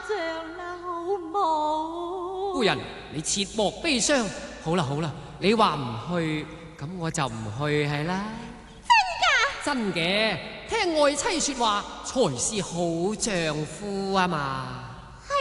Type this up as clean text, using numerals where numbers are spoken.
像啦，好冇？ 夫人，你切莫悲傷。好啦好啦，你話唔去，咁我就唔去係啦。真嘅，聽愛妻說話才是好丈夫啊嘛。